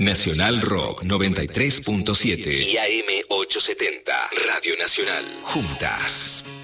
Nacional Rock 93.7 y AM 870. Radio Nacional. Juntas.